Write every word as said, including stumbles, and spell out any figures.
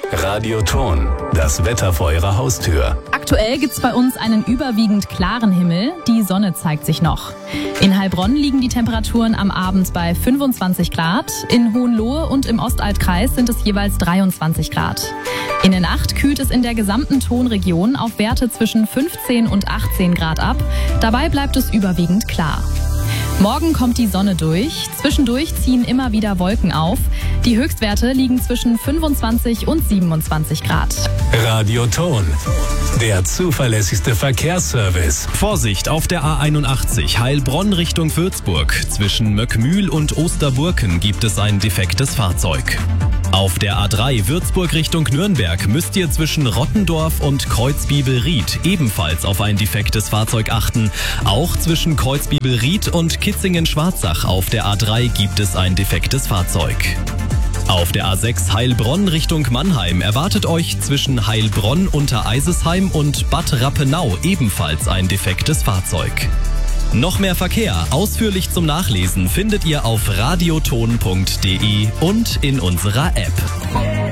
Radioton, das Wetter vor Ihrer Haustür. Aktuell gibt's bei uns einen überwiegend klaren Himmel. Die Sonne zeigt sich noch. In Heilbronn liegen die Temperaturen am Abend bei fünfundzwanzig Grad. In Hohenlohe und im Ostaltkreis sind es jeweils dreiundzwanzig Grad. In der Nacht kühlt es in der gesamten Tonregion auf Werte zwischen fünfzehn und achtzehn Grad ab. Dabei bleibt es überwiegend klar. Morgen kommt die Sonne durch. Zwischendurch ziehen immer wieder Wolken auf. Die Höchstwerte liegen zwischen fünfundzwanzig und siebenundzwanzig Grad. Radioton, der zuverlässigste Verkehrsservice. Vorsicht auf der A einundachtzig Heilbronn Richtung Würzburg. Zwischen Möckmühl und Osterburken gibt es ein defektes Fahrzeug. Auf der A drei Würzburg Richtung Nürnberg müsst ihr zwischen Rottendorf und Kreuzbibelried ebenfalls auf ein defektes Fahrzeug achten. Auch zwischen Kreuzbibelried und Kitzingen-Schwarzach auf der A drei gibt es ein defektes Fahrzeug. Auf der A sechs Heilbronn Richtung Mannheim erwartet euch zwischen Heilbronn unter Eisesheim und Bad Rappenau ebenfalls ein defektes Fahrzeug. Noch mehr Verkehr ausführlich zum Nachlesen findet ihr auf radioton punkt de und in unserer App.